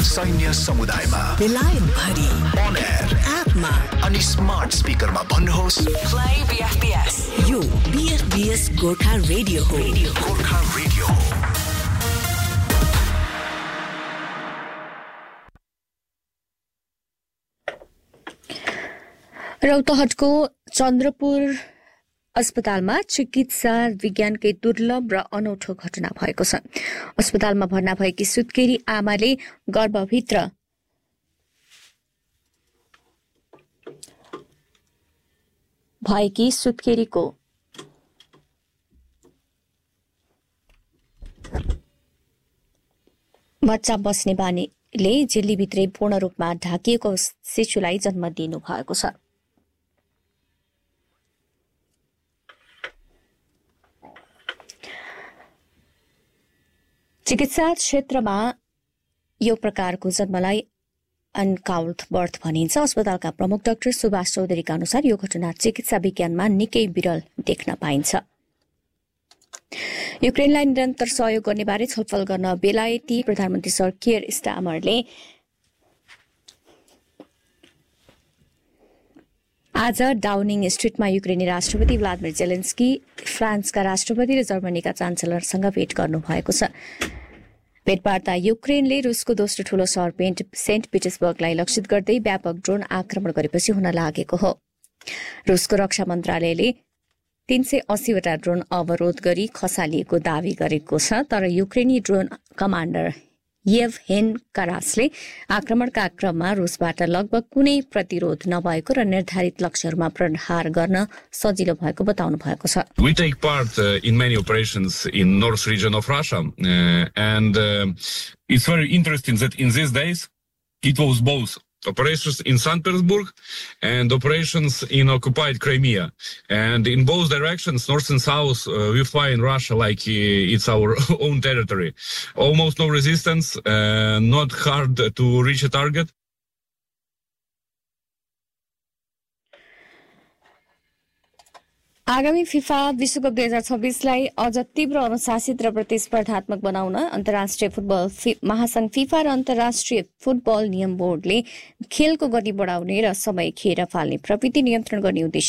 सैन्य समुदायमा बेलायत भरि on air एपमा अनि स्मार्ट स्पिकरमा भन्नुहोस् Play BFBS. यो BFBS गोर्खा रेडियो हो. गोर्खा रेडियो हो. रौतहटको चन्द्रपुर अस्पतालमा चिकित्सा विज्ञानकै दुर्लभ र अनौठो घटना भएको छ. अस्पतालमा भर्ना भएकी सुत्केरी आमाले गर्भभित्र भएकी सुत्केरीको बच्चा बस्ने बानीले झिल्लीभित्रै पूर्ण रूपमा ढाकिएको शिशुलाई जन्म दिनु भएको छ. चिकित्सा क्षेत्रमा यो प्रकारको जन्मलाई अनकाउन्ट बर्थ भनिन्छ. अस्पतालका प्रमुख डाक्टर सुभाष चौधरीका अनुसार यो घटना चिकित्सा विज्ञानमा निकै विरल देख्न पाइन्छ. युक्रेनलाई निरन्तर सहयोग गर्ने बारे छलफल गर्न बेलायती प्रधानमन्त्री सर कियर स्टामरले आज डाउनिङ स्ट्रिटमा युक्रेनी राष्ट्रपति व्लादिमिर जेलेन्स्की, फ्रान्सका राष्ट्रपति र जर्मनीका चान्सलरसँग भेट गर्नुभएको छ. भेटवार्ता युक्रेनले रुसको दोस्रो ठूलो सहर सेन्ट पिटर्सबर्गलाई लक्षित गर्दै व्यापक ड्रोन आक्रमण गरेपछि हुन लागेको हो. रुसको रक्षा मन्त्रालयले 380 वटा ड्रोन अवरोध गरी खसालिएको दावी गरेको छ. तर युक्रेनी ड्रोन कमाण्डर येभहेन करासले आक्रमणका क्रममा रुसबाट लगभग कुनै प्रतिरोध नभएको र निर्धारित लक्ष्यहरूमा प्रहार गर्न सजिलो भएको बताउनु भएको छ. We take part in many operations in north region of Russia, and it's very interesting that in these days it was both operations in St. Petersburg and operations in occupied Crimea. And in both directions, north and south, we fly in Russia like it's our own territory. Almost no resistance, not hard to reach a target. आगामी FIFA विश्वकप 2026लाई अझ तीव्र अनुशासित र प्रतिस्पर्धात्मक बनाउन अन्तर्राष्ट्रिय football महासंघ फिफा र अन्तर्राष्ट्रिय फुटबल नियम बोर्डले खेलको गति बढाउने र समय खेर फाल्ने प्रवृत्ति नियन्त्रण गर्ने उद्देश्य